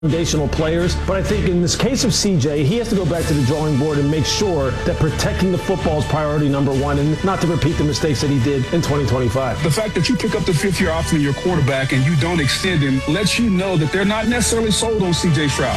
foundational players, but I think in this case of CJ, he has to go back to the drawing board and make sure that protecting the football is priority number one and not to repeat the mistakes that he did in 2025. The fact that you pick up the fifth-year option in your quarterback and you don't extend him lets you know that they're not necessarily sold on CJ Stroud.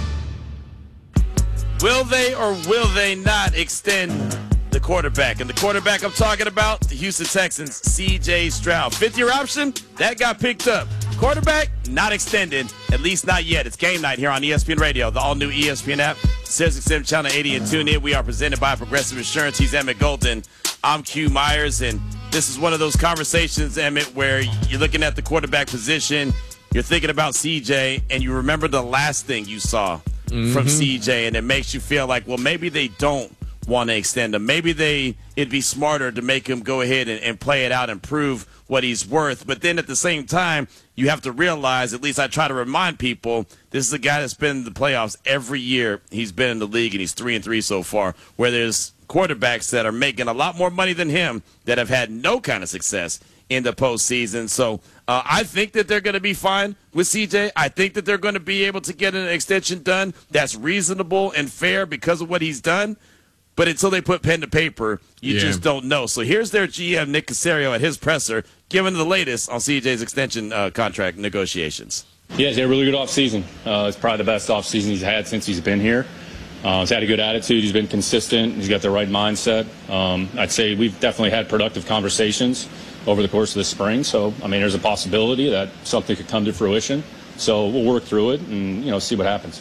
Will they or will they not extend the quarterback? And the quarterback I'm talking about, the Houston Texans, CJ Stroud. Fifth-year option, that got picked up. Quarterback, not extended, at least not yet. It's game night here on ESPN Radio, the all-new ESPN app, SiriusXM Channel 80 and tune in. We are presented by Progressive Insurance. He's Emmett Golden. I'm Q Myers, and this is one of those conversations, Emmett, where you're looking at the quarterback position, you're thinking about CJ, and you remember the last thing you saw from CJ, and it makes you feel like, well, maybe they don't want to extend him. Maybe it'd be smarter to make him go ahead and play it out and prove what he's worth. But then at the same time, you have to realize, at least I try to remind people, this is a guy that's been in the playoffs every year he's been in the league, and he's 3-3 so far, where there's quarterbacks that are making a lot more money than him that have had no kind of success in the postseason. So I think that they're going to be fine with CJ. I think that they're going to be able to get an extension done that's reasonable and fair because of what he's done. But until they put pen to paper, you just don't know. So here's their GM, Nick Caserio, at his presser, giving the latest on CJ's extension contract negotiations. Yeah, he's had a really good offseason. It's probably the best offseason he's had since he's been here. He's had a good attitude. He's been consistent. He's got the right mindset. I'd say we've definitely had productive conversations over the course of the spring. So, I mean, there's a possibility that something could come to fruition. So we'll work through it and, see what happens.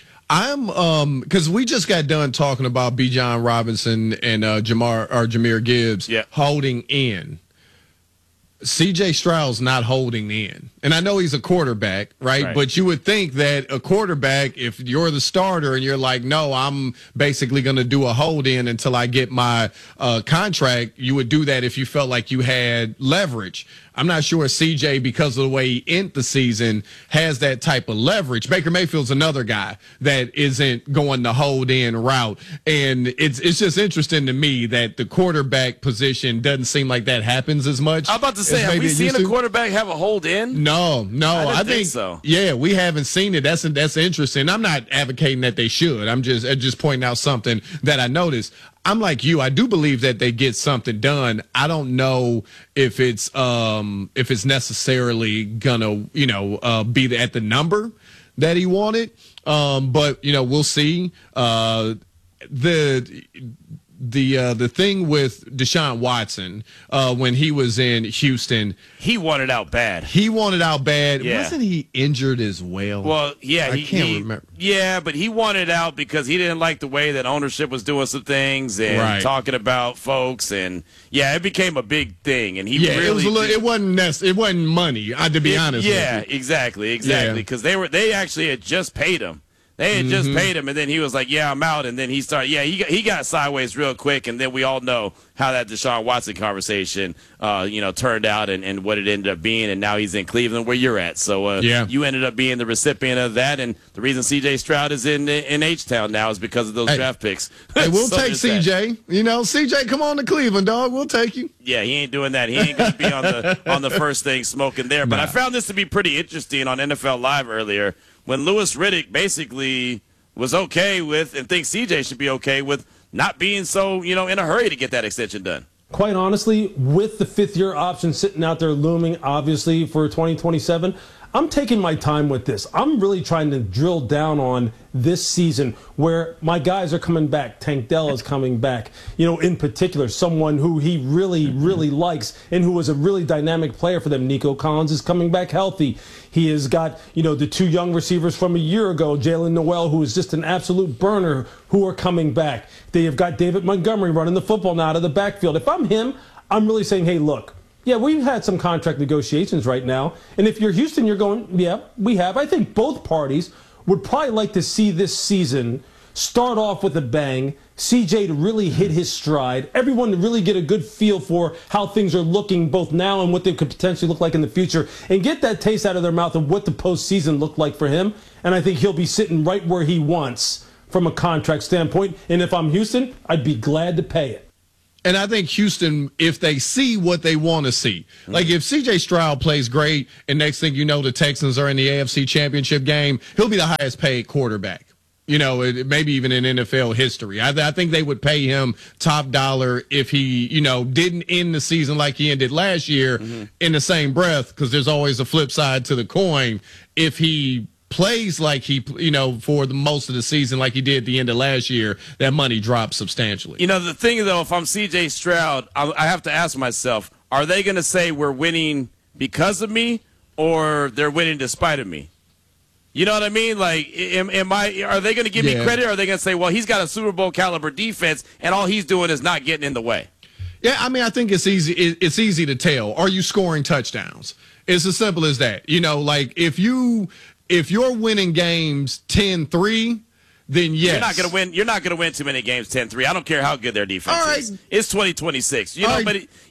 I'm because we just got done talking about Bijan Robinson and Jahmyr Gibbs holding in. CJ Stroud's not holding in. And I know he's a quarterback, right? But you would think that a quarterback, if you're the starter and you're like, no, I'm basically going to do a hold in until I get my contract, you would do that if you felt like you had leverage. I'm not sure CJ, because of the way he ended the season, has that type of leverage. Baker Mayfield's another guy that isn't going the hold in route. And it's just interesting to me that the quarterback position doesn't seem like that happens as much. I'm about to say, have we seen a quarterback have a hold in? No. I think so. Yeah, we haven't seen it. That's interesting. I'm not advocating that they should. I'm just pointing out something that I noticed. I'm like you. I do believe that they get something done. I don't know if it's necessarily gonna be at the number that he wanted. But we'll see. The thing with Deshaun Watson when he was in Houston, he wanted out bad. Yeah. Wasn't he injured as well? Well, yeah, I can't remember. Yeah, but he wanted out because he didn't like the way that ownership was doing some things and talking about folks, and it became a big thing. And it wasn't money. To be honest. Yeah, exactly. Because they actually had just paid him. They had just paid him, and then he was like, I'm out. And then he started, he got sideways real quick, and then we all know how that Deshaun Watson conversation, turned out and what it ended up being, and now he's in Cleveland where you're at. So you ended up being the recipient of that, and the reason C.J. Stroud is in H-Town now is because of those draft picks. Hey, we'll take C.J. C.J., come on to Cleveland, dog. We'll take you. Yeah, he ain't doing that. He ain't going to be on the first thing smoking there. But I found this to be pretty interesting on NFL Live earlier, when Louis Riddick basically was okay with and thinks CJ should be okay with not being so, in a hurry to get that extension done. Quite honestly, with the fifth-year option sitting out there looming, obviously, for 2027, I'm taking my time with this. I'm really trying to drill down on this season where my guys are coming back. Tank Dell is coming back. In particular, someone who he really, really likes and who was a really dynamic player for them. Nico Collins is coming back healthy. He has got, the two young receivers from a year ago, Jalen Noel, who is just an absolute burner, who are coming back. They have got David Montgomery running the football now out of the backfield. If I'm him, I'm really saying, hey, look, we've had some contract negotiations right now. And if you're Houston, you're going, we have. I think both parties would probably like to see this season start off with a bang, CJ to really hit his stride, everyone to really get a good feel for how things are looking both now and what they could potentially look like in the future, and get that taste out of their mouth of what the postseason looked like for him. And I think he'll be sitting right where he wants from a contract standpoint. And if I'm Houston, I'd be glad to pay it. And I think Houston, if they see what they want to see, like if C.J. Stroud plays great and next thing you know the Texans are in the AFC Championship game, he'll be the highest paid quarterback. Maybe even in NFL history. I think they would pay him top dollar if he, didn't end the season like he ended last year in the same breath, because there's always a flip side to the coin. If he plays like he, for the most of the season like he did at the end of last year, that money drops substantially. The thing, though, if I'm C.J. Stroud, I have to ask myself, are they going to say we're winning because of me or they're winning despite of me? You know what I mean? Like, are they going to give me credit, or are they going to say, well, he's got a Super Bowl caliber defense, and all he's doing is not getting in the way? Yeah, I mean, I think it's easy. It's easy to tell. Are you scoring touchdowns? It's as simple as that. Like if you're winning games 10-3, then yes. You're not going to win too many games 10-3. I don't care how good their defense is. It's 2026. But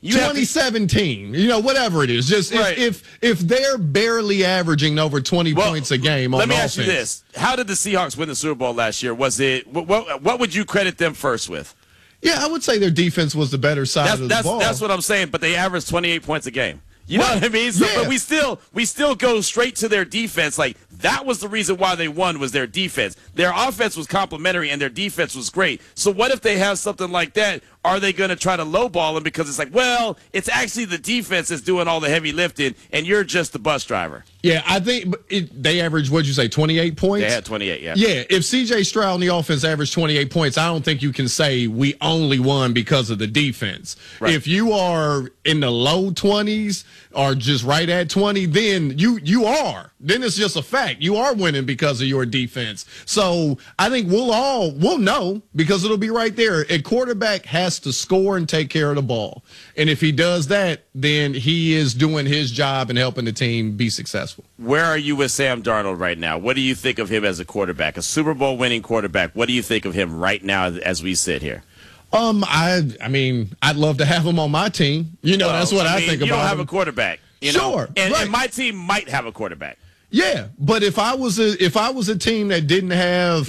2017. Whatever it is. Just if they're barely averaging over 20 points a game on offense. Let me ask you this: how did the Seahawks win the Super Bowl last year? Was it what would you credit them first with? Yeah, I would say their defense was the better side of the ball. That's what I'm saying. But they averaged 28 points a game. You know what I mean? So, but we still go straight to their defense. Like, that was the reason why they won, was their defense. Their offense was complimentary and their defense was great. So what if they have something like that? Are they going to try to lowball them because it's like, well, it's actually the defense that's doing all the heavy lifting and you're just the bus driver? Yeah, I think they averaged, what'd you say, 28 points? They had 28, yeah. Yeah, if C.J. Stroud and the offense averaged 28 points, I don't think you can say we only won because of the defense. Right. If you are in the low 20s or just right at 20, then you are. Then it's just a fact. You are winning because of your defense. So I think we'll know because it'll be right there. A quarterback has to score and take care of the ball. And if he does that, then he is doing his job and helping the team be successful. Where are you with Sam Darnold right now? What do you think of him as a quarterback, a Super Bowl winning quarterback? What do you think of him right now as we sit here? I mean, I'd love to have him on my team. That's what I think about him. You don't have a quarterback. Sure. And my team might have a quarterback. Yeah, but if I was a team that didn't have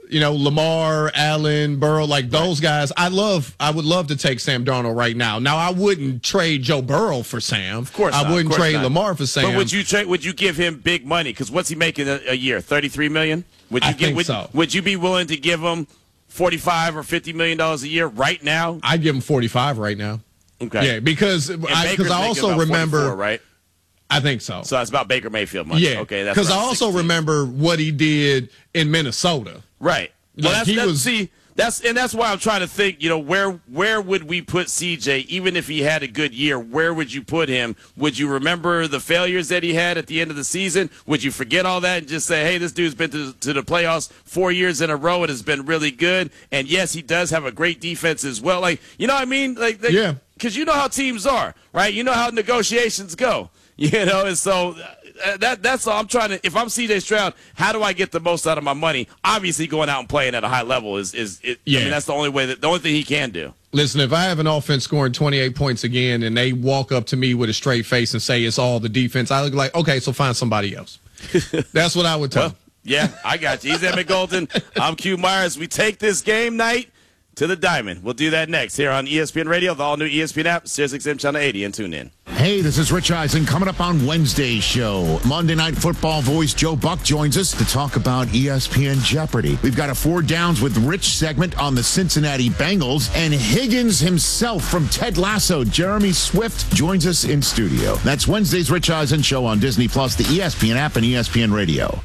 Lamar, Allen, Burrow, like those guys, I would love to take Sam Darnold right now. Now I wouldn't trade Joe Burrow for Sam. Of course not. I wouldn't trade Lamar for Sam. But would you give him big money? Because what's he making a year? $33 million? I think so. Would you be willing to give him $45 or $50 million a year right now? I'd give him 45 right now. Okay. Yeah, because I also remember, right? I think so. So that's about Baker Mayfield money. Yeah. Okay. Because I also remember what he did in Minnesota. Right. Well, like that's why I'm trying to think. Where would we put CJ? Even if he had a good year, where would you put him? Would you remember the failures that he had at the end of the season? Would you forget all that and just say, hey, this dude's been to the playoffs 4 years in a row and has been really good? And yes, he does have a great defense as well. Like, you know what I mean? Yeah. Because you know how teams are, right? You know how negotiations go. And so that's all I'm trying to. If I'm C.J. Stroud, how do I get the most out of my money? Obviously, going out and playing at a high level is I mean, that's the only thing he can do. Listen, if I have an offense scoring 28 points again, and they walk up to me with a straight face and say it's all the defense, I look like, okay, so find somebody else. That's what I would tell. Yeah, I got you. He's Emmett Golden. I'm Q Myers. We take this game night to the diamond. We'll do that next here on ESPN Radio, the all-new ESPN app, SiriusXM Channel 80, and tune in. Hey, this is Rich Eisen. Coming up on Wednesday's show, Monday Night Football voice Joe Buck joins us to talk about ESPN Jeopardy. We've got a 4 Downs with Rich segment on the Cincinnati Bengals, and Higgins himself from Ted Lasso, Jeremy Swift, joins us in studio. That's Wednesday's Rich Eisen show on Disney+, the ESPN app, and ESPN Radio.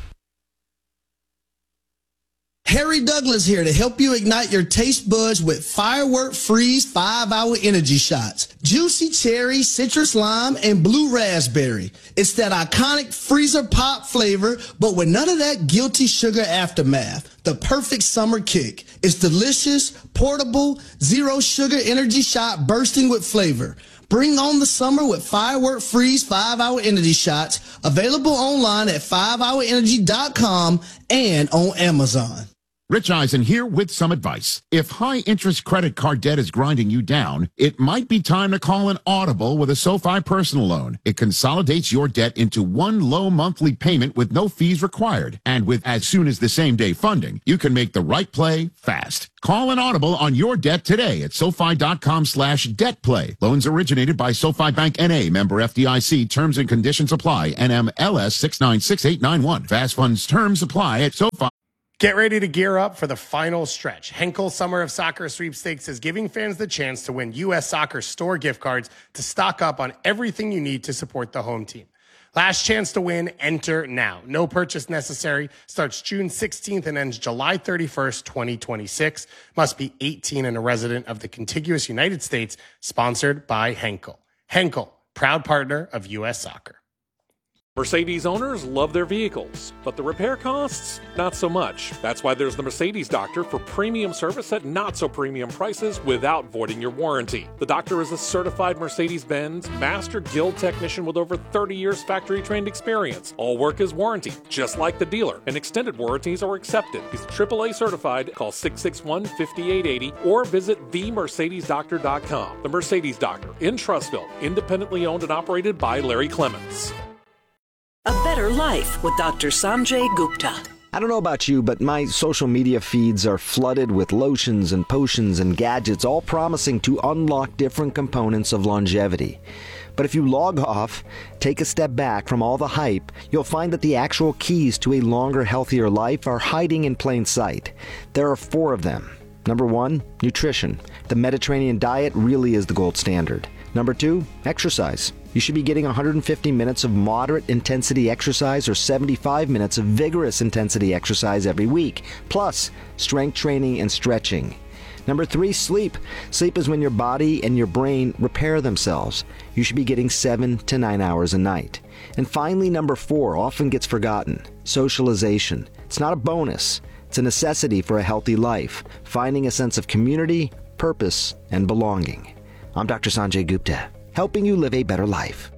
Harry Douglas here to help you ignite your taste buds with Firework Freeze 5-Hour Energy Shots. Juicy cherry, citrus lime, and blue raspberry. It's that iconic freezer pop flavor, but with none of that guilty sugar aftermath. The perfect summer kick. It's delicious, portable, zero sugar energy shot bursting with flavor. Bring on the summer with Firework Freeze 5-Hour Energy Shots. Available online at 5hourenergy.com and on Amazon. Rich Eisen here with some advice. If high-interest credit card debt is grinding you down, it might be time to call an audible with a SoFi personal loan. It consolidates your debt into one low monthly payment with no fees required. And with as soon as the same-day funding, you can make the right play fast. Call an audible on your debt today at SoFi.com/debtplay. Loans originated by SoFi Bank N.A. Member FDIC. Terms and conditions apply. NMLS 696891. Fast funds terms apply at SoFi. Get ready to gear up for the final stretch. Henkel Summer of Soccer Sweepstakes is giving fans the chance to win U.S. Soccer store gift cards to stock up on everything you need to support the home team. Last chance to win, enter now. No purchase necessary. Starts June 16th and ends July 31st, 2026. Must be 18 and a resident of the contiguous United States. Sponsored by Henkel. Henkel, proud partner of U.S. Soccer. Mercedes owners love their vehicles, but the repair costs, not so much. That's why there's the Mercedes Doctor for premium service at not so premium prices without voiding your warranty. The Doctor is a certified Mercedes-Benz Master Guild technician with over 30 years factory trained experience. All work is warranted, just like the dealer, and extended warranties are accepted. He's AAA certified. Call 661-5880 or visit themercedesdoctor.com. The Mercedes Doctor in Trussville, independently owned and operated by Larry Clements. A better life with Dr. Sanjay Gupta. I don't know about you, but my social media feeds are flooded with lotions and potions and gadgets, all promising to unlock different components of longevity. But if you log off, take a step back from all the hype, you'll find that the actual keys to a longer, healthier life are hiding in plain sight. There are 4 of them. Number 1, nutrition. The Mediterranean diet really is the gold standard. Number 2, exercise. You should be getting 150 minutes of moderate intensity exercise or 75 minutes of vigorous intensity exercise every week, plus strength training and stretching. Number 3, sleep. Sleep is when your body and your brain repair themselves. You should be getting 7 to 9 hours a night. And finally, number 4 often gets forgotten. Socialization. It's not a bonus. It's a necessity for a healthy life, finding a sense of community, purpose, and belonging. I'm Dr. Sanjay Gupta, helping you live a better life.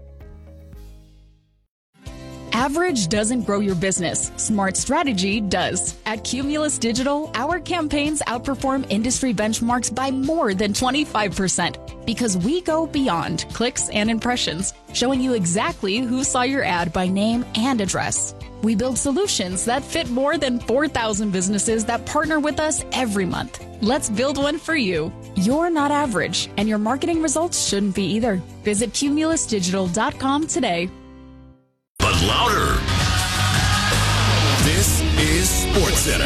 Average doesn't grow your business. Smart strategy does. At Cumulus Digital, our campaigns outperform industry benchmarks by more than 25% because we go beyond clicks and impressions, showing you exactly who saw your ad by name and address. We build solutions that fit more than 4,000 businesses that partner with us every month. Let's build one for you. You're not average, and your marketing results shouldn't be either. Visit cumulusdigital.com today. But louder. This is SportsCenter.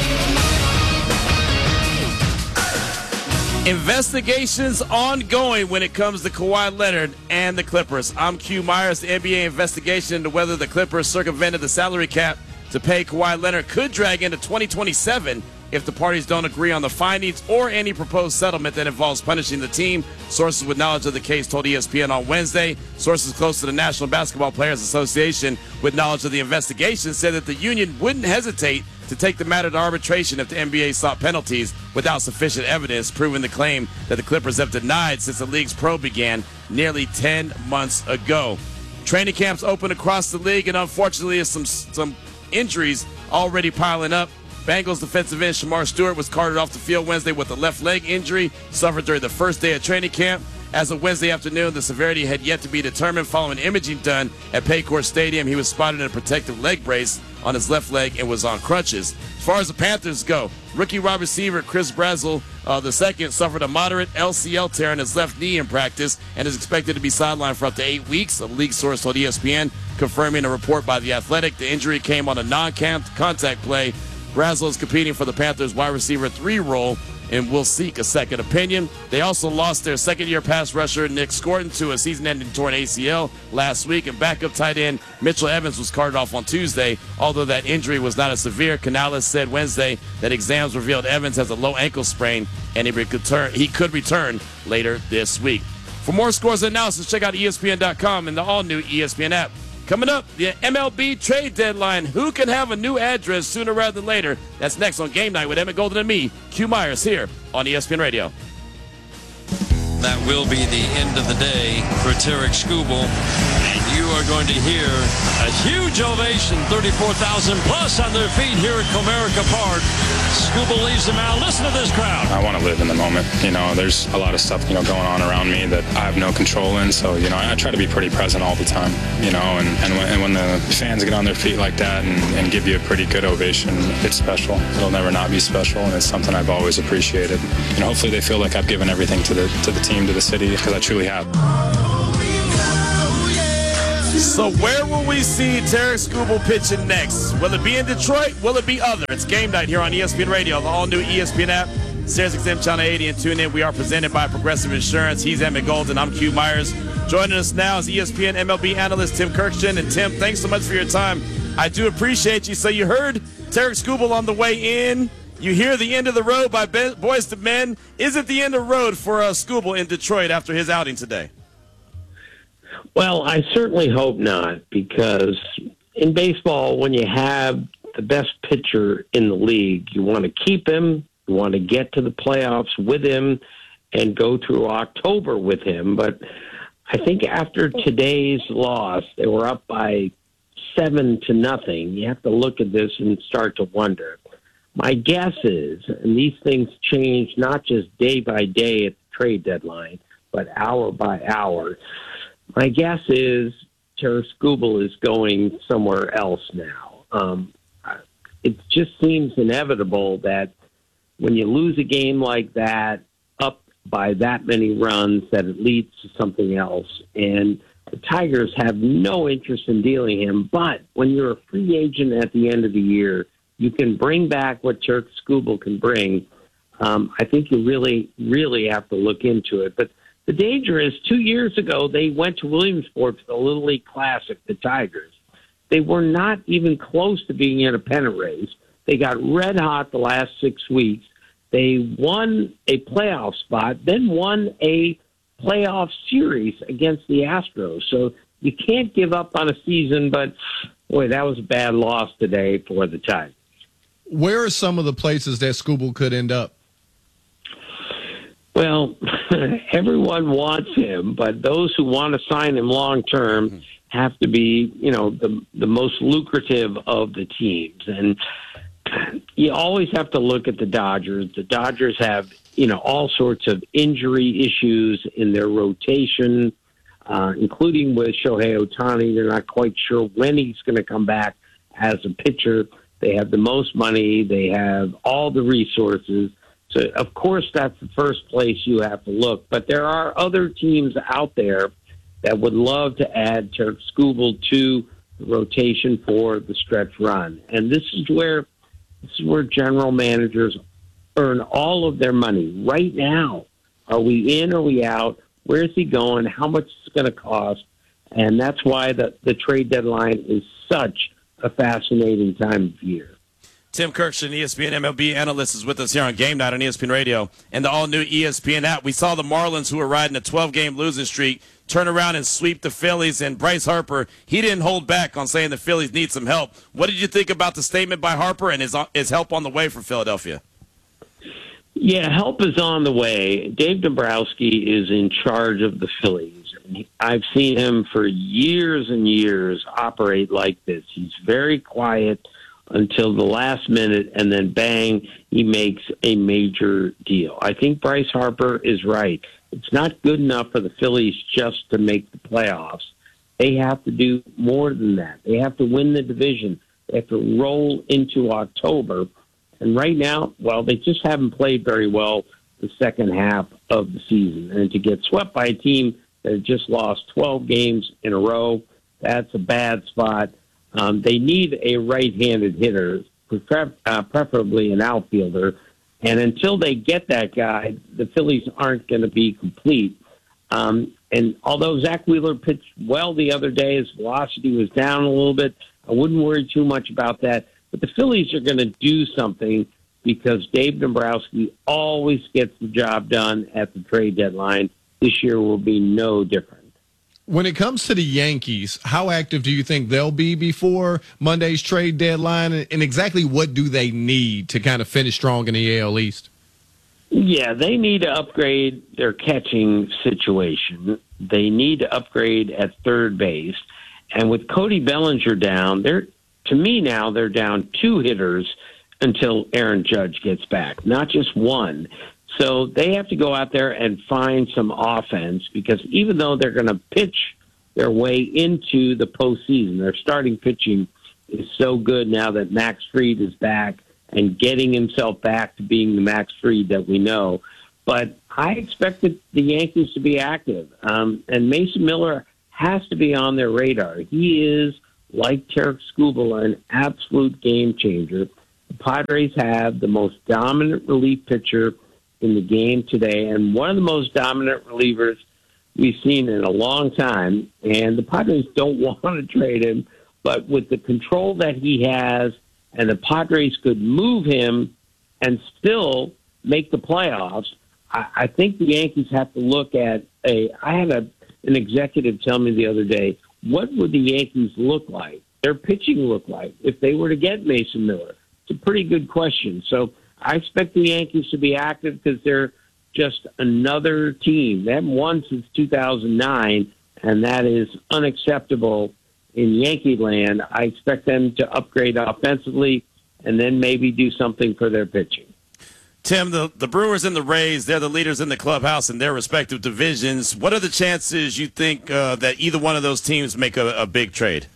Investigations ongoing when it comes to Kawhi Leonard and the Clippers. I'm Q Myers. The NBA investigation into whether the Clippers circumvented the salary cap to pay Kawhi Leonard could drag into 2027 if the parties don't agree on the findings or any proposed settlement that involves punishing the team. Sources with knowledge of the case told ESPN on Wednesday. Sources close to the National Basketball Players Association with knowledge of the investigation said that the union wouldn't hesitate to take the matter to arbitration if the NBA sought penalties without sufficient evidence proving the claim that the Clippers have denied since the league's probe began nearly 10 months ago. Training camps open across the league, and unfortunately, some injuries already piling up. Bengals defensive end Shamar Stewart was carted off the field Wednesday with a left leg injury suffered during the first day of training camp. As of Wednesday afternoon, the severity had yet to be determined. Following imaging done at Paycor Stadium, he was spotted in a protective leg brace on his left leg and was on crutches. As far as the Panthers go, rookie wide receiver Chris Brazzell II suffered a moderate LCL tear in his left knee in practice and is expected to be sidelined for up to 8 weeks. A league source told ESPN, confirming a report by The Athletic. The injury came on a non-contact play. Brazzell is competing for the Panthers' wide receiver 3 role and will seek a second opinion. They also lost their second-year pass rusher Nick Scorton to a season-ending torn ACL last week, and backup tight end Mitchell Evans was carted off on Tuesday. Although that injury was not as severe, Canales said Wednesday that exams revealed Evans has a low ankle sprain and he could return later this week. For more scores and analysis, check out ESPN.com and the all-new ESPN app. Coming up, the MLB trade deadline. Who can have a new address sooner rather than later? That's next on Game Night with Emmett Golden and me, Q Myers, here on ESPN Radio. That will be the end of the day for Tarek Skubal. you are going to hear a huge ovation, 34,000 plus on their feet here at Comerica Park. Skubal leaves them out. Listen to this crowd. I want to live in the moment. There's a lot of stuff, going on around me that I have no control in. So, I try to be pretty present all the time, and when the fans get on their feet like that and give you a pretty good ovation, it's special. It'll never not be special, and it's something I've always appreciated. Hopefully they feel like I've given everything to the team, to the city, because I truly have. So where will we see Tarik Skubal pitching next? Will it be in Detroit? Will it be other? It's game night here on ESPN Radio, the all-new ESPN app, SiriusXM Channel 80, and tune in. We are presented by Progressive Insurance. He's Emmett Golden. I'm Q Myers. Joining us now is ESPN MLB analyst Tim Kirkshin. And Tim, thanks so much for your time. I do appreciate you. So you heard Tarik Skubal on the way in. You hear the end of the road by Boyz II Men. Is it the end of the road for Skubal in Detroit after his outing today? Well, I certainly hope not, because in baseball, when you have the best pitcher in the league, you want to keep him, you want to get to the playoffs with him, and go through October with him. But I think after today's loss, they were up by 7-0. You have to look at this and start to wonder. My guess is, and these things change not just day by day at the trade deadline, but hour by hour, my guess is Tarik Skubal is going somewhere else now. It just seems inevitable that when you lose a game like that, up by that many runs, that it leads to something else. And the Tigers have no interest in dealing him. But when you're a free agent at the end of the year, you can bring back what Tarik Skubal can bring. I think you really, really have to look into it. But the danger is 2 years ago, they went to Williamsport for the Little League Classic, the Tigers. They were not even close to being in a pennant race. They got red hot the last 6 weeks. They won a playoff spot, then won a playoff series against the Astros. So you can't give up on a season, but, boy, that was a bad loss today for the Tigers. Where are some of the places that Skubal could end up? Well, everyone wants him, but those who want to sign him long-term have to be, the most lucrative of the teams. And you always have to look at the Dodgers. The Dodgers have, all sorts of injury issues in their rotation, including with Shohei Ohtani. They're not quite sure when he's going to come back as a pitcher. They have the most money. They have all the resources. So, of course, that's the first place you have to look. But there are other teams out there that would love to add Tarik Skubal to the rotation for the stretch run. And this is where general managers earn all of their money. Right now, are we in or are we out? Where is he going? How much is it going to cost? And that's why the trade deadline is such a fascinating time of year. Tim Kirkshin, ESPN MLB analyst, is with us here on Game Night on ESPN Radio and the all-new ESPN app. We saw the Marlins, who were riding a 12-game losing streak, turn around and sweep the Phillies. And Bryce Harper, he didn't hold back on saying the Phillies need some help. What did you think about the statement by Harper and his help on the way for Philadelphia? Yeah, help is on the way. Dave Dombrowski is in charge of the Phillies. I've seen him for years and years operate like this. He's very quiet until the last minute, and then bang, he makes a major deal. I think Bryce Harper is right. It's not good enough for the Phillies just to make the playoffs. They have to do more than that. They have to win the division. They have to roll into October. And right now, well, they just haven't played very well the second half of the season. And to get swept by a team that had just lost 12 games in a row, that's a bad spot. They need a right-handed hitter, preferably an outfielder. And until they get that guy, the Phillies aren't going to be complete. And although Zach Wheeler pitched well the other day, his velocity was down a little bit. I wouldn't worry too much about that. But the Phillies are going to do something because Dave Dombrowski always gets the job done at the trade deadline. This year will be no different. When it comes to the Yankees, how active do you think they'll be before Monday's trade deadline? And exactly what do they need to kind of finish strong in the AL East? Yeah, they need to upgrade their catching situation. They need to upgrade at third base. And with Cody Bellinger down, they're down 2 hitters until Aaron Judge gets back, not just one. So they have to go out there and find some offense, because even though they're going to pitch their way into the postseason, their starting pitching is so good now that Max Fried is back and getting himself back to being the Max Fried that we know. But I expected the Yankees to be active, and Mason Miller has to be on their radar. He is, like Tarik Skubal, an absolute game changer. The Padres have the most dominant relief pitcher in the game today, and one of the most dominant relievers we've seen in a long time. And the Padres don't want to trade him, but with the control that he has, and the Padres could move him and still make the playoffs, I think the Yankees have to look at I had an executive tell me the other day, what would the Yankees look like, their pitching look like, if they were to get Mason Miller? It's a pretty good question. So I expect the Yankees to be active, because they're just another team. They haven't won since 2009, and that is unacceptable in Yankee land. I expect them to upgrade offensively and then maybe do something for their pitching. Tim, the Brewers and the Rays, they're the leaders in the clubhouse in their respective divisions. What are the chances you think that either one of those teams make a big trade?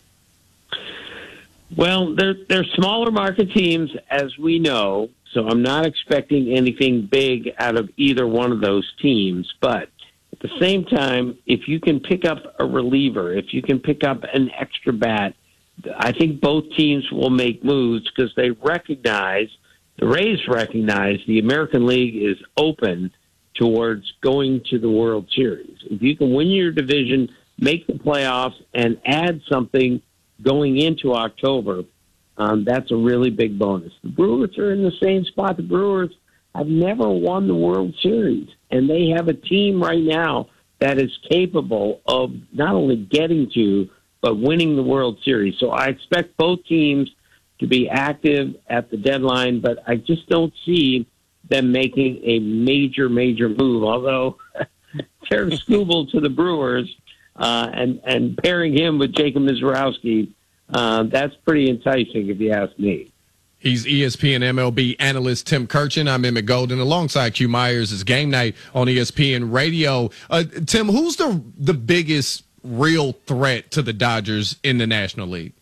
Well, they're smaller market teams, as we know, so I'm not expecting anything big out of either one of those teams. But at the same time, if you can pick up a reliever, if you can pick up an extra bat, I think both teams will make moves, because they recognize, the Rays recognize, the American League is open towards going to the World Series. If you can win your division, make the playoffs, and add something going into October, that's a really big bonus. The Brewers are in the same spot. The Brewers have never won the World Series, and they have a team right now that is capable of not only getting to, but winning the World Series. So I expect both teams to be active at the deadline, but I just don't see them making a major move, although Tarik Skubal to the Brewers and pairing him with Jacob Misiorowski, that's pretty enticing if you ask me. He's ESPN MLB analyst Tim Kurchin. I'm Emmett Golden alongside Q Myers. It's Game Night on ESPN Radio. Tim, who's the biggest real threat to the Dodgers in the National League?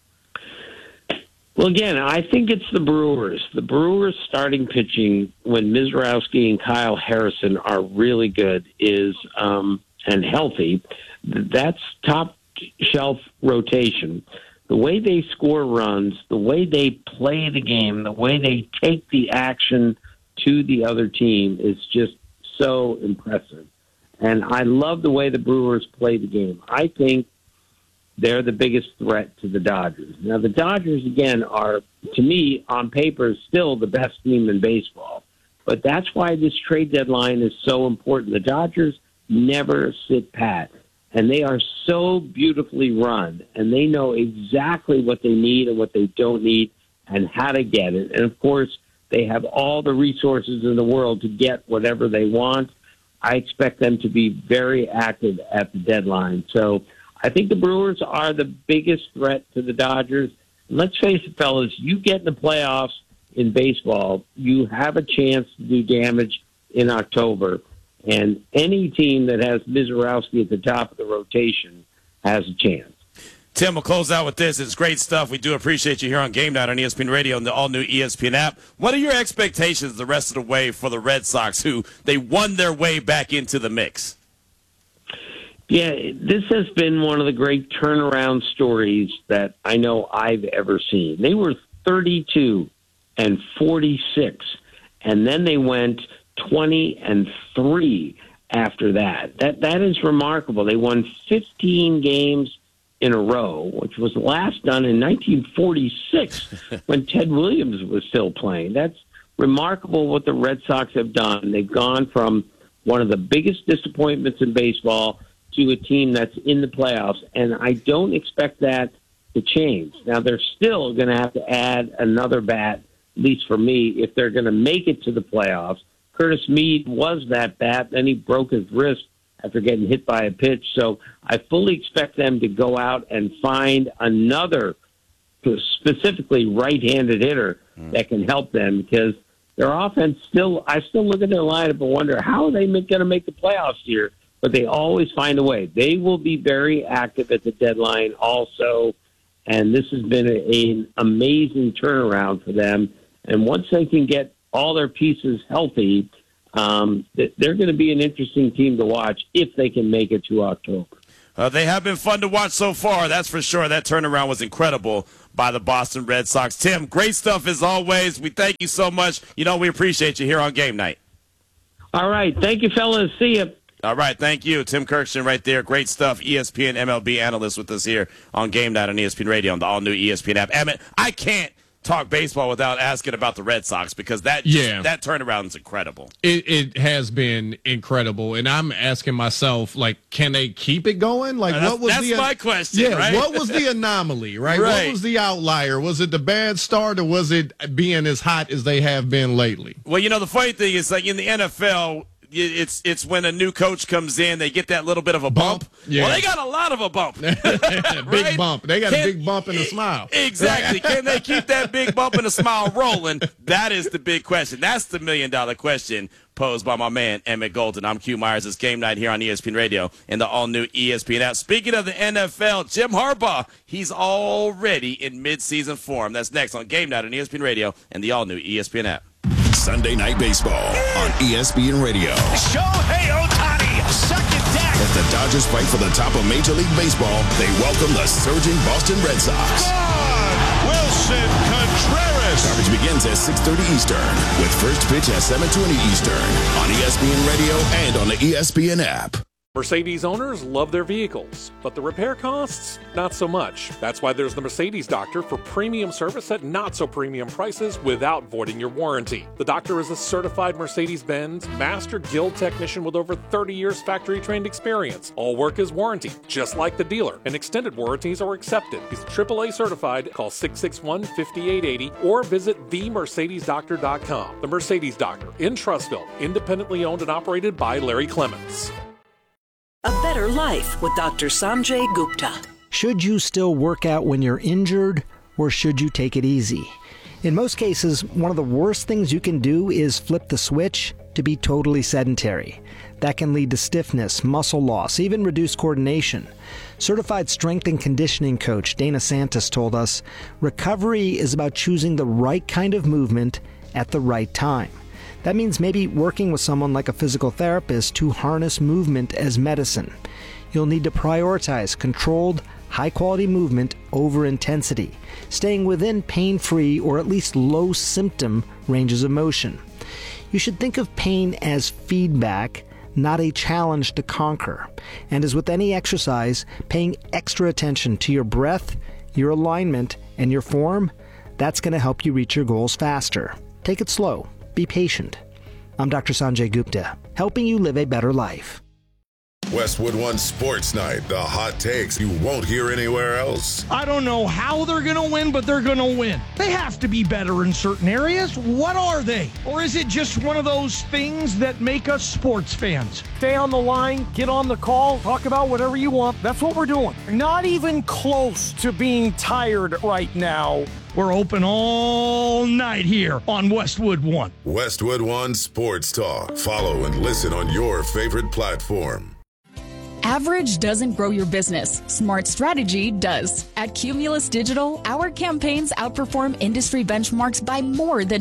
Well, again, I think it's the Brewers. The Brewers starting pitching, when Misiorowski and Kyle Harrison are really good, and healthy, that's top shelf rotation. The way they score runs, the way they play the game, the way they take the action to the other team is just so impressive. And I love the way the Brewers play the game. I think they're the biggest threat to the Dodgers. Now, the Dodgers, again, are, to me, on paper, still the best team in baseball. But that's why this trade deadline is so important. The Dodgers never sit pat, and they are so beautifully run, and they know exactly what they need and what they don't need and how to get it. And, of course, they have all the resources in the world to get whatever they want. I expect them to be very active at the deadline. So I think the Brewers are the biggest threat to the Dodgers. And let's face it, fellas, you get in the playoffs in baseball, you have a chance to do damage in October. And any team that has Misiorowski at the top of the rotation has a chance. Tim, we'll close out with this. It's great stuff. We do appreciate you here on Game Night on ESPN Radio and the all-new ESPN app. What are your expectations the rest of the way for the Red Sox, who they won their way back into the mix? Yeah, this has been one of the great turnaround stories that I know I've ever seen. They were 32-46, and then they went 20-3 after that. That is remarkable. They won 15 games in a row, which was last done in 1946 when Ted Williams was still playing. That's remarkable what the Red Sox have done. They've gone from one of the biggest disappointments in baseball to a team that's in the playoffs, and I don't expect that to change. Now, they're still going to have to add another bat, at least for me, if they're going to make it to the playoffs. Curtis Mead was that bat, then he broke his wrist after getting hit by a pitch. So I fully expect them to go out and find another specifically right-handed hitter that can help them, because their offense I still look at their lineup and wonder how are they going to make the playoffs here, but they always find a way. They will be very active at the deadline also, and this has been an amazing turnaround for them. And once they can get all their pieces healthy, they're going to be an interesting team to watch if they can make it to October. They have been fun to watch so far, that's for sure. That turnaround was incredible by the Boston Red Sox. Tim, great stuff as always. We thank you so much. We appreciate you here on Game Night. All right. Thank you, fellas. See you. All right. Thank you. Tim Kirkshin right there. Great stuff. ESPN MLB analyst with us here on Game Night on ESPN Radio on the all-new ESPN app. Emmett, I can't talk baseball without asking about the Red Sox, because that turnaround is incredible. It has been incredible, and I'm asking myself, can they keep it going? What was that's my question? Yeah, right? What was the anomaly? Right? What was the outlier? Was it the bad start, or was it being as hot as they have been lately? Well, the funny thing is, in the NFL, it's when a new coach comes in, they get that little bit of a bump. Yeah. Well, they got a lot of a bump. Big bump. They got a big bump and a smile. Exactly. Can they keep that big bump and a smile rolling? That is the big question. That's the $1 million question posed by my man, Emmett Golden. I'm Q Myers. It's Game Night here on ESPN Radio and the all-new ESPN app. Speaking of the NFL, Jim Harbaugh, he's already in midseason form. That's next on Game Night on ESPN Radio and the all-new ESPN app. Sunday Night Baseball on ESPN Radio. Shohei Ohtani, second deck. As the Dodgers fight for the top of Major League Baseball, they welcome the surging Boston Red Sox. Wilson Contreras. Coverage begins at 6:30 Eastern, with first pitch at 7:20 Eastern on ESPN Radio and on the ESPN app. Mercedes owners love their vehicles, but the repair costs, not so much. That's why there's the Mercedes Doctor for premium service at not-so-premium prices without voiding your warranty. The Doctor is a certified Mercedes-Benz Master Guild technician with over 30 years factory-trained experience. All work is warranted, just like the dealer, and extended warranties are accepted. He's AAA certified. Call 661-5880 or visit themercedesdoctor.com. The Mercedes Doctor in Trussville, independently owned and operated by Larry Clements. A better life with Dr. Sanjay Gupta. Should you still work out when you're injured, or should you take it easy? In most cases, one of the worst things you can do is flip the switch to be totally sedentary. That can lead to stiffness, muscle loss, even reduced coordination. Certified strength and conditioning coach Dana Santos told us, recovery is about choosing the right kind of movement at the right time. That means maybe working with someone like a physical therapist to harness movement as medicine. You'll need to prioritize controlled, high-quality movement over intensity, staying within pain-free or at least low-symptom ranges of motion. You should think of pain as feedback, not a challenge to conquer. And as with any exercise, paying extra attention to your breath, your alignment, and your form, that's going to help you reach your goals faster. Take it slow. Be patient. I'm Dr. Sanjay Gupta, helping you live a better life. Westwood One Sports Night, the hot takes you won't hear anywhere else. I don't know how they're going to win, but they're going to win. They have to be better in certain areas. What are they? Or is it just one of those things that make us sports fans? Stay on the line, get on the call, talk about whatever you want. That's what we're doing. Not even close to being tired right now. We're open all night here on Westwood One. Westwood One Sports Talk. Follow and listen on your favorite platform. Average doesn't grow your business. Smart strategy does. At Cumulus Digital, our campaigns outperform industry benchmarks by more than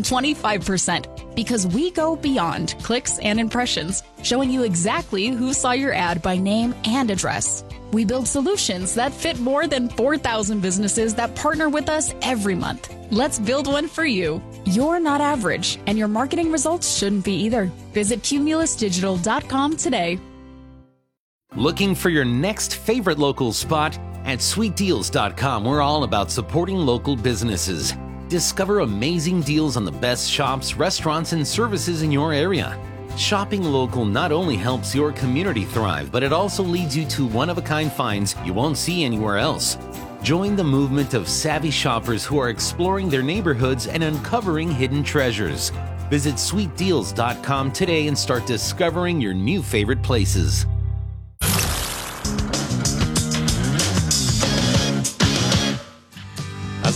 25% because we go beyond clicks and impressions, showing you exactly who saw your ad by name and address. We build solutions that fit more than 4,000 businesses that partner with us every month. Let's build one for you. You're not average, and your marketing results shouldn't be either. Visit cumulusdigital.com today. Looking for your next favorite local spot? At sweetdeals.com, we're all about supporting local businesses. Discover amazing deals on the best shops, restaurants, and services in your area. Shopping local not only helps your community thrive, but it also leads you to one-of-a-kind finds you won't see anywhere else. Join the movement of savvy shoppers who are exploring their neighborhoods and uncovering hidden treasures. Visit sweetdeals.com today and start discovering your new favorite places.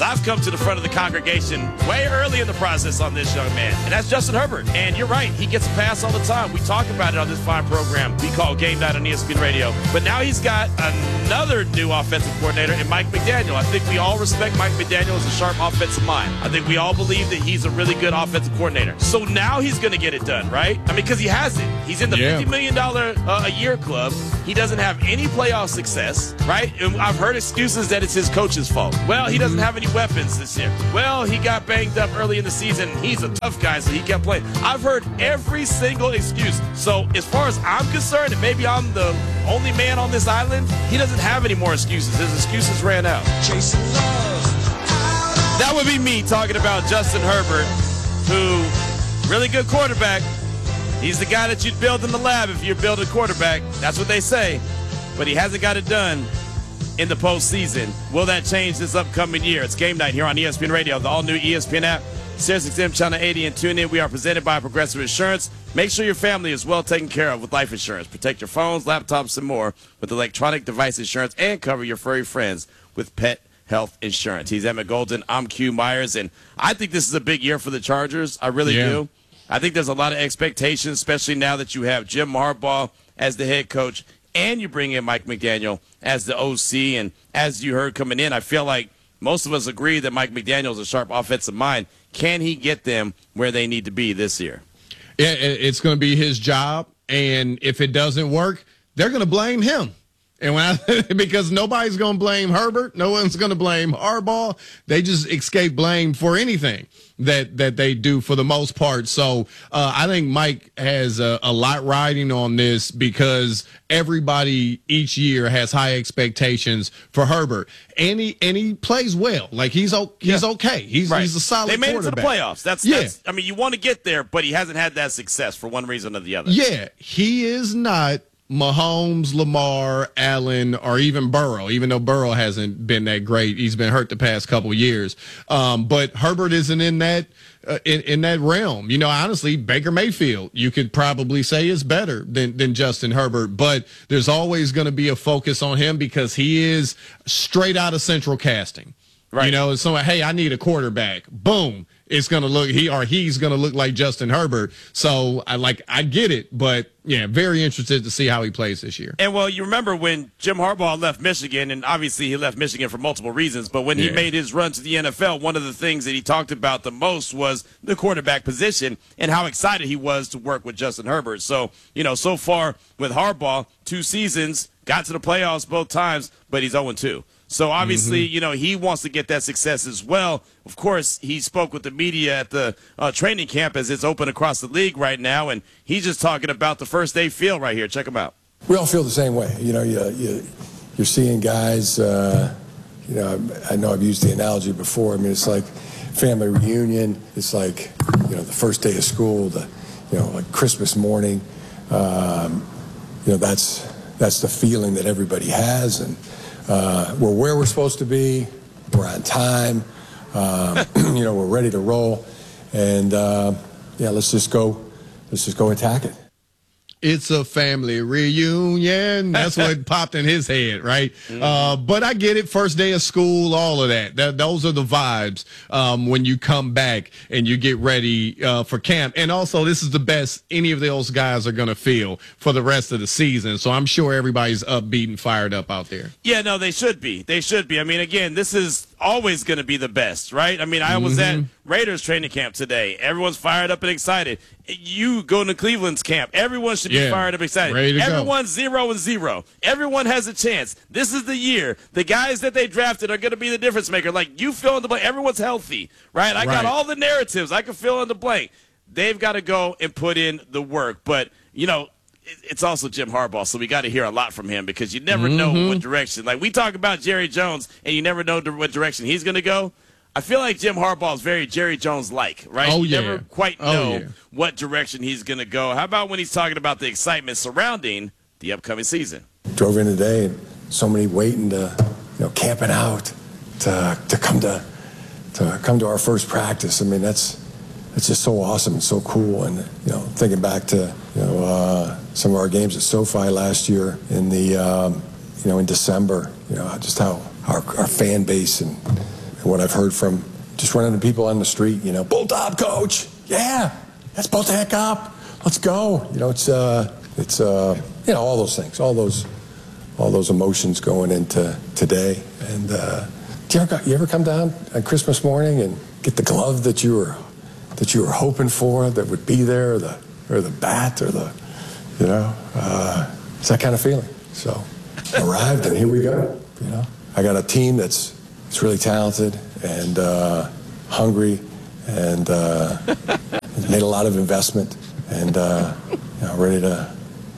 I've come to the front of the congregation way early in the process on this young man, and that's Justin Herbert. And you're right, he gets a pass all the time. We talk about it on this fine program we call Game Night on ESPN Radio. But now he's got another new offensive coordinator in Mike McDaniel. I think we all respect Mike McDaniel as a sharp offensive mind. I think we all believe that he's a really good offensive coordinator. So now he's going to get it done, right? I mean, because he has it. He's in the $50 million a year club. He doesn't have any playoff success, right? And I've heard excuses that it's his coach's fault. Well, he doesn't have any weapons this year. Well, he got banged up early in the season. He's a tough guy, so he kept playing. I've heard every single excuse. So as far as I'm concerned, and maybe I'm the only man on this island, he doesn't have any more excuses. His excuses ran out. That would be me talking about Justin Herbert, who, really good quarterback. He's the guy that you'd build in the lab if you're building a quarterback. That's what they say. But he hasn't got it done in the postseason. Will that change this upcoming year? It's Game Night here on ESPN Radio, the all-new ESPN app, SiriusXM Channel 80, and tune in. We are presented by Progressive Insurance. Make sure your family is well taken care of with life insurance. Protect your phones, laptops, and more with electronic device insurance, and cover your furry friends with pet health insurance. He's Emmett Golden. I'm Q Myers, and I think this is a big year for the Chargers. I really do. I think there's a lot of expectations, especially now that you have Jim Harbaugh as the head coach and you bring in Mike McDaniel as the OC. And as you heard coming in, I feel like most of us agree that Mike McDaniel is a sharp offensive mind. Can he get them where they need to be this year? Yeah, it's going to be his job. And if it doesn't work, they're going to blame him. And because nobody's going to blame Herbert, no one's going to blame Harbaugh. They just escape blame for anything that they do for the most part. So I think Mike has a lot riding on this because everybody each year has high expectations for Herbert, and he plays well. Like he's okay. He's a solid. They made it to the playoffs. That's I mean, you want to get there, but he hasn't had that success for one reason or the other. Yeah, he is not Mahomes, Lamar, Allen, or even Burrow, even though Burrow hasn't been that great. He's been hurt the past couple of years. But Herbert isn't in that in that realm. You know, honestly, Baker Mayfield, you could probably say is better than Justin Herbert, but there's always going to be a focus on him because he is straight out of central casting. Right. You know, so hey, I need a quarterback. Boom. It's going to look he's going to look like Justin Herbert. So I get it, but yeah, very interested to see how he plays this year. And well, you remember when Jim Harbaugh left Michigan, and obviously he left Michigan for multiple reasons, but when he made his run to the NFL, one of the things that he talked about the most was the quarterback position and how excited he was to work with Justin Herbert. So, you know, so far with Harbaugh, 2 seasons, got to the playoffs both times, but he's 0-2. So obviously, you know, he wants to get that success as well. Of course, he spoke with the media at the training camp as it's open across the league right now, and he's just talking about the first day feel right here. Check him out. We all feel the same way. You know, you're seeing guys, you know I've used the analogy before. I mean, it's like family reunion. It's like, you know, the first day of school, like Christmas morning. You know, that's the feeling that everybody has, and we're where we're supposed to be. We're on time. You know, we're ready to roll. And, let's just go attack it. It's a family reunion. That's what popped in his head, right? But I get it. First day of school, all of that. Those are the vibes when you come back and you get ready for camp. And also, this is the best any of those guys are going to feel for the rest of the season. So I'm sure everybody's upbeat and fired up out there. Yeah, no, they should be. They should be. I mean, again, this is always going to be the best, right? I mean, I was at Raiders training camp today. Everyone's fired up and excited. You go to Cleveland's camp. Everyone should be fired up and excited. Everyone's 0-0. Everyone has a chance. This is the year. The guys that they drafted are going to be the difference maker. Like, you fill in the blank. Everyone's healthy, right? I got all the narratives. I can fill in the blank. They've got to go and put in the work. But, you know, it's also Jim Harbaugh, so we got to hear a lot from him because you never know what direction. Like, we talk about Jerry Jones, and you never know what direction he's going to go. I feel like Jim Harbaugh is very Jerry Jones-like, right? You never quite know what direction he's going to go. How about when he's talking about the excitement surrounding the upcoming season? Drove in today, and so many waiting to, camping out to come to our first practice. I mean, that's just so awesome and so cool. And thinking back to some of our games at SoFi last year in the in December, just how our fan base and what I've heard from just running into people on the street, bolt up, coach. Yeah, let's bolt the heck up. Let's go. It's all those things, all those emotions going into today. And do you ever come down on Christmas morning and get the glove that you were hoping for that would be there, or the bat, or it's that kind of feeling. So arrived, and here we go. I got a team that's really talented and hungry, and made a lot of investment, and ready to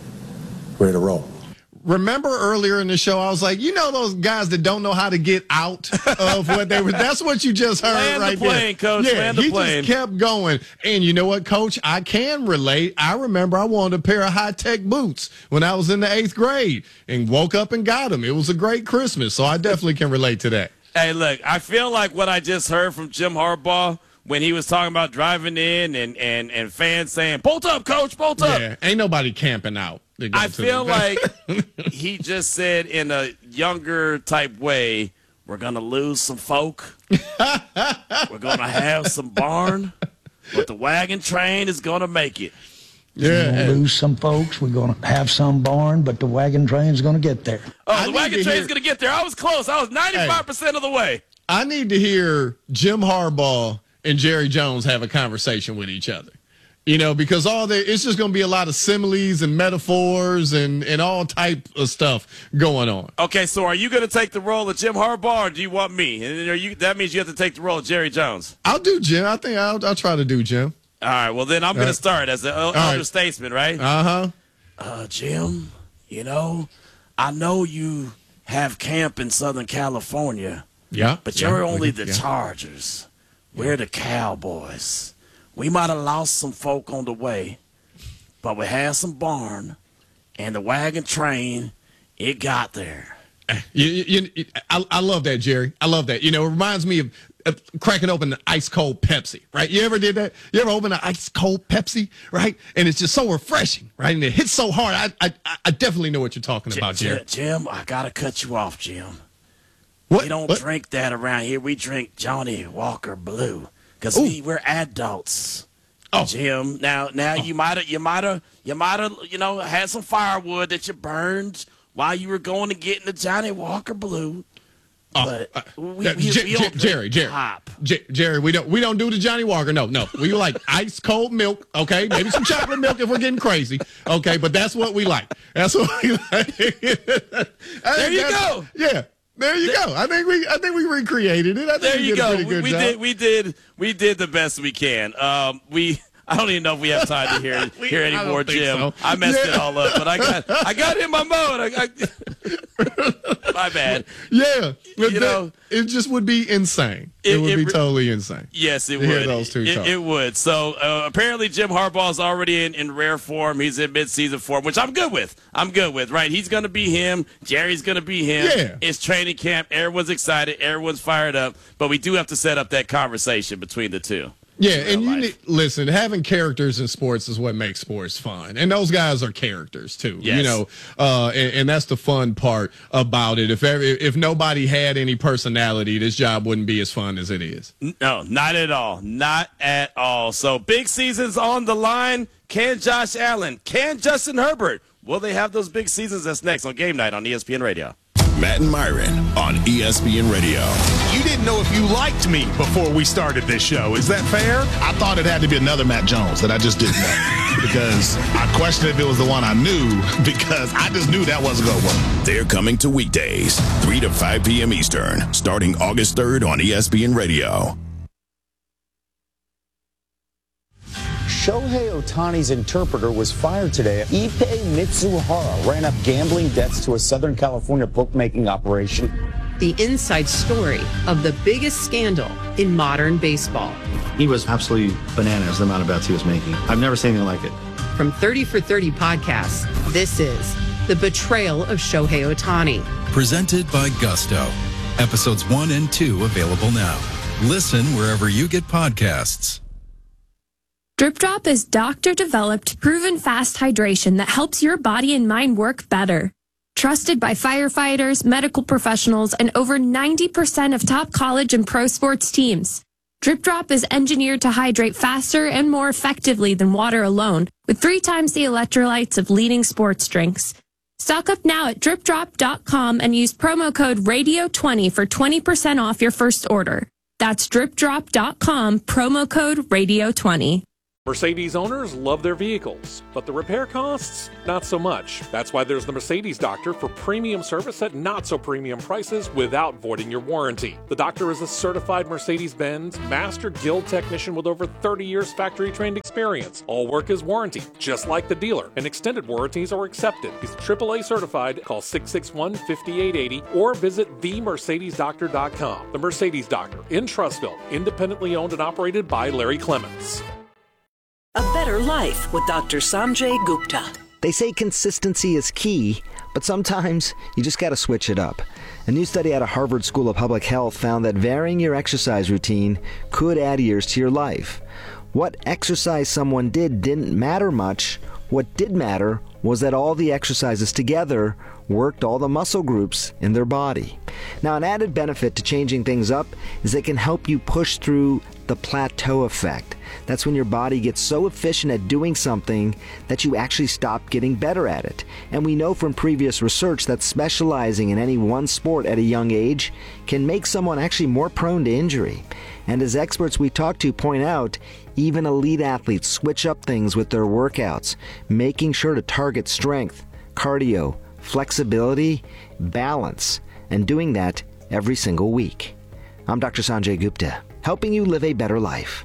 roll. Remember earlier in the show, I was like, those guys that don't know how to get out of what they were. That's what you just heard land right the plane, there. Coach. Yeah, land the plane. Just kept going. And you know what, Coach? I can relate. I remember I wanted a pair of high-tech boots when I was in the 8th grade and woke up and got them. It was a great Christmas, so I definitely can relate to that. Hey, look, I feel like what I just heard from Jim Harbaugh when he was talking about driving in and fans saying, bolt up, Coach, bolt up. Yeah, ain't nobody camping out. I feel like he just said in a younger type way, we're going to lose some folk. We're going to have some barn, but the wagon train is going to make it. We're going to lose some folks. We're going to have some barn, but the wagon train's going to get there. Oh, the wagon train's going to get there. I was close. I was 95% of the way. I need to hear Jim Harbaugh and Jerry Jones have a conversation with each other. Because it's just going to be a lot of similes and metaphors and all type of stuff going on. Okay, so are you going to take the role of Jim Harbaugh, or do you want me? And that means you have to take the role of Jerry Jones. I'll do Jim. I think I'll try to do Jim. All right, well, then I'm going to start as the elder statesman, right? Jim, I know you have camp in Southern California. Yeah. But you're only the Chargers. We're the Cowboys. We might have lost some folk on the way, but we had some barn, and the wagon train, it got there. I love that, Jerry. I love that. It reminds me of cracking open an ice-cold Pepsi, right? You ever did that? You ever open an ice-cold Pepsi, right? And it's just so refreshing, right? And it hits so hard. I definitely know what you're talking about, Jerry. Jim, I got to cut you off, Jim. What? We don't drink that around here. We drink Johnny Walker Blue. Because we're adults, Jim. Now, you might have, had some firewood that you burned while you were going to get in the Johnny Walker Blue. But Jerry, we don't do the Johnny Walker. No, we like ice cold milk. Okay, maybe some chocolate milk if we're getting crazy. Okay, but that's what we like. That's what we like. There you go. Yeah. There you go. I think we recreated it. I think there you go. A pretty good job. We did the best we can. I don't even know if we have time to hear any more, Jim. So. I messed it all up, but I got in my mode. My bad. Yeah, it just would be insane. It would be totally insane. Yes, it would. Hear those two talk. It would. So apparently, Jim Harbaugh is already in rare form. He's in midseason form, which I'm good with. Right? He's going to be him. Jerry's going to be him. Yeah. It's training camp. Everyone's excited. Everyone's fired up. But we do have to set up that conversation between the two. Yeah, and listen, having characters in sports is what makes sports fun. And those guys are characters too. Yes. And that's the fun part about it. If nobody had any personality, this job wouldn't be as fun as it is. No, not at all. Not at all. So big seasons on the line. Can Josh Allen? Can Justin Herbert? Will they have those big seasons? That's next on Game Night on ESPN Radio. Matt and Myron on ESPN Radio. You didn't know if you liked me before we started this show. Is that fair? I thought it had to be another Matt Jones that I just didn't know. Because I questioned if it was the one I knew, because I just knew that wasn't going to work. They're coming to weekdays, 3 to 5 p.m. Eastern, starting August 3rd on ESPN Radio. Shohei Ohtani's interpreter was fired today. Ippei Mitsuhara ran up gambling debts to a Southern California bookmaking operation. The inside story of the biggest scandal in modern baseball. He was absolutely bananas, the amount of bets he was making. I've never seen anything like it. From 30 for 30 podcasts, this is The Betrayal of Shohei Ohtani. Presented by Gusto. Episodes 1 and 2 available now. Listen wherever you get podcasts. Drip Drop is doctor-developed, proven fast hydration that helps your body and mind work better. Trusted by firefighters, medical professionals, and over 90% of top college and pro sports teams. Drip Drop is engineered to hydrate faster and more effectively than water alone, with 3 times the electrolytes of leading sports drinks. Stock up now at dripdrop.com and use promo code RADIO20 for 20% off your first order. That's dripdrop.com, promo code RADIO20. Mercedes owners love their vehicles, but the repair costs, not so much. That's why there's the Mercedes Doctor for premium service at not so premium prices without voiding your warranty. The doctor is a certified Mercedes-Benz Master Guild technician with over 30 years factory trained experience. All work is warranty, just like the dealer, and extended warranties are accepted. He's AAA certified. Call 661-5880 or visit themercedesdoctor.com. The Mercedes Doctor in Trussville, independently owned and operated by Larry Clements. A Better Life with Dr. Sanjay Gupta. They say consistency is key, but sometimes you just got to switch it up. A new study out of Harvard School of Public Health found that varying your exercise routine could add years to your life. What exercise someone did didn't matter much. What did matter was that all the exercises together worked all the muscle groups in their body. Now, an added benefit to changing things up is it can help you push through the plateau effect. That's when your body gets so efficient at doing something that you actually stop getting better at it. And we know from previous research that specializing in any one sport at a young age can make someone actually more prone to injury. And as experts we talk to point out, even elite athletes switch up things with their workouts, making sure to target strength, cardio, flexibility, balance, and doing that every single week. I'm Dr. Sanjay Gupta, helping you live a better life.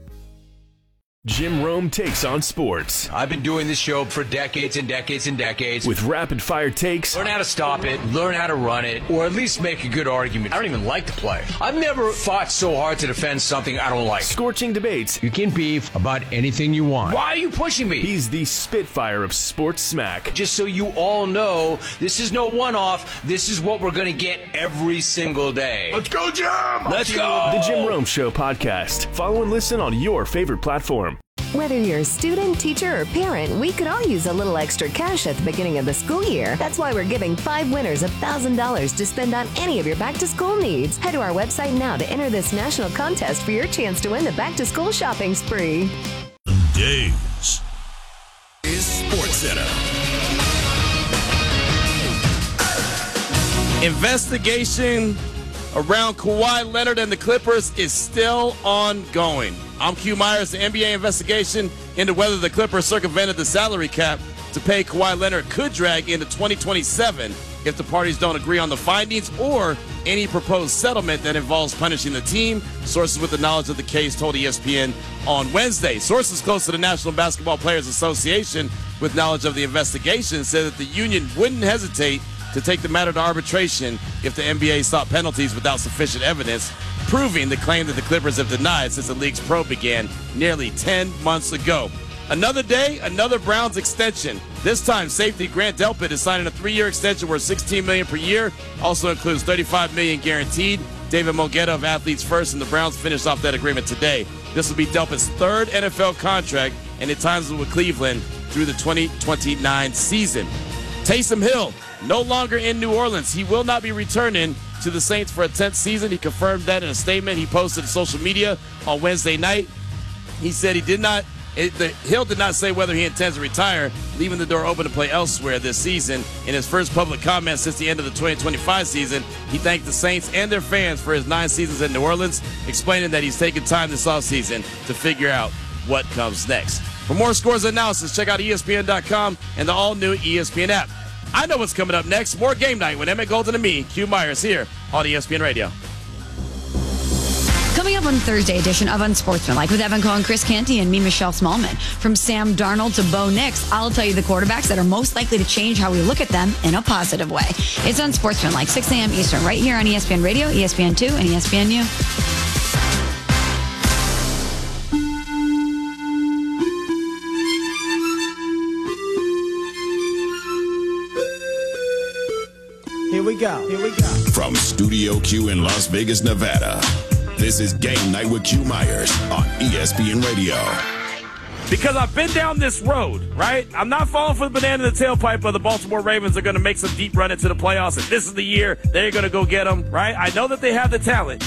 Jim Rome takes on sports. I've been doing this show for decades and decades and decades. With rapid-fire takes. Learn how to stop it, learn how to run it, or at least make a good argument. I don't even like to play. I've never fought so hard to defend something I don't like. Scorching debates. You can beef about anything you want. Why are you pushing me? He's the Spitfire of sports smack. Just so you all know, this is no one-off. This is what we're going to get every single day. Let's go, Jim! Let's go! The Jim Rome Show podcast. Follow and listen on your favorite platform. Whether you're a student, teacher, or parent, we could all use a little extra cash at the beginning of the school year. That's why we're giving 5 winners $1,000 to spend on any of your back-to-school needs. Head to our website now to enter this national contest for your chance to win the back-to-school shopping spree. Days is Sports Center. Investigation around Kawhi Leonard and the Clippers is still ongoing. I'm Q Myers. The NBA investigation into whether the Clippers circumvented the salary cap to pay Kawhi Leonard could drag into 2027 if the parties don't agree on the findings or any proposed settlement that involves punishing the team. Sources with the knowledge of the case told ESPN on Wednesday. Sources close to the National Basketball Players Association with knowledge of the investigation said that the union wouldn't hesitate to take the matter to arbitration if the NBA sought penalties without sufficient evidence, proving the claim that the Clippers have denied since the league's probe began nearly 10 months ago. Another day, another Browns extension. This time, safety Grant Delpit is signing a 3-year extension worth $16 million per year. Also includes $35 million guaranteed. David Mogetta of Athletes First and the Browns finished off that agreement today. This will be Delpit's 3rd NFL contract, and it times with Cleveland through the 2029 season. Taysom Hill, no longer in New Orleans. He will not be returning to the Saints for a 10th season. He confirmed that in a statement he posted on social media on Wednesday night. He said Hill did not say whether he intends to retire, leaving the door open to play elsewhere this season. In his first public comment since the end of the 2025 season, he thanked the Saints and their fans for his 9 seasons in New Orleans, explaining that he's taken time this offseason to figure out what comes next. For more scores and analysis, check out ESPN.com and the all-new ESPN app. I know what's coming up next. More Game Night with Emmett Golden and me, Q Myers, here on ESPN Radio. Coming up on Thursday edition of Unsportsmanlike with Evan Cohen, Chris Canty, and me, Michelle Smallman. From Sam Darnold to Bo Nix, I'll tell you the quarterbacks that are most likely to change how we look at them in a positive way. It's Unsportsmanlike, 6 a.m. Eastern, right here on ESPN Radio, ESPN2, and ESPNU. Here we go. From Studio Q in Las Vegas, Nevada, this is Game Night with Q Myers on ESPN Radio. because I've been down this road, right? I'm not falling for the banana in the tailpipe of the Baltimore Ravens are going to make some deep run into the playoffs, and this is the year they're going to go get them, right? I know that they have the talent,